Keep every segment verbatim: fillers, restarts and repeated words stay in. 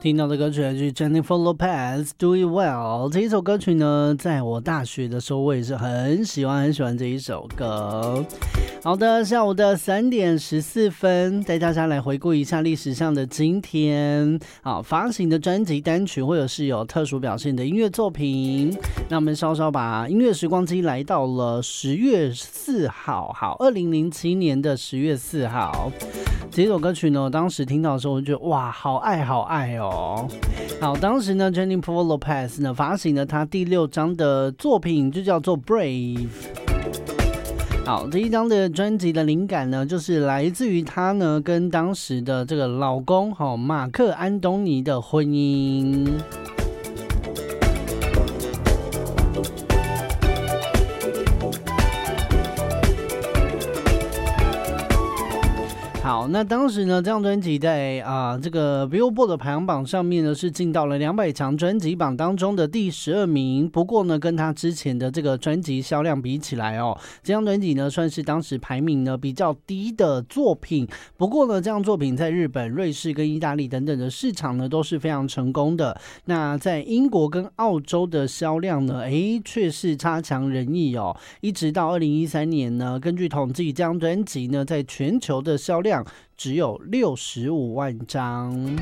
听到的歌曲来自 Jennifer Lopez Do It Well。 这一首歌曲呢，在我大学的时候我也是很喜欢很喜欢这一首歌。好的，下午的三点十四分，带大家来回顾一下历史上的今天好发行的专辑单曲或者是有特殊表现的音乐作品。那我们稍稍把音乐时光机来到了十月四号，好，二零零七年的十月四号。这首歌曲呢，当时听到的时候，我就觉得哇，好爱好爱哦。好，当时呢 ，Jennifer Lopez 呢发行了她第六张的作品，就叫做 Brave。好，这一张的专辑的灵感呢，就是来自于她呢跟当时的这个老公好马克安东尼的婚姻。好，那当时呢，这张专辑在啊、呃、这个 Billboard 的排行榜上面呢，是进到了两百强专辑榜当中的第十二名。不过呢，跟他之前的这个专辑销量比起来哦，这张专辑呢算是当时排名呢比较低的作品。不过呢，这张作品在日本、瑞士跟意大利等等的市场呢都是非常成功的。那在英国跟澳洲的销量呢，诶，却是差强人意哦。一直到二零一三年呢，根据统计，这张专辑呢在全球的销量只有六十五万张。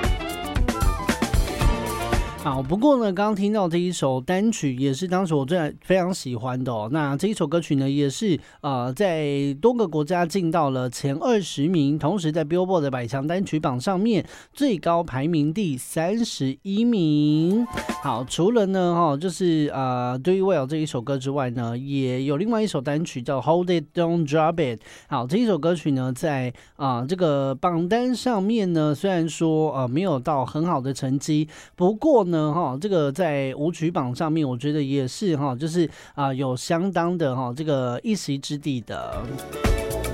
好，不过呢，刚刚听到这一首单曲也是当时我最非常喜欢的哦。那这一首歌曲呢，也是呃在多个国家进到了前二十名，同时在 Billboard 的百强单曲榜上面最高排名第三十一名。好，除了呢哈、哦，就是呃 Do It Well 这一首歌之外呢，也有另外一首单曲叫 Hold It Don't Drop It。好，这一首歌曲呢，在啊、呃、这个榜单上面呢，虽然说呃没有到很好的成绩，不过呢。呢哈，这个在舞曲榜上面，我觉得也是哈，就是啊、呃、有相当的哈这个一席之地的。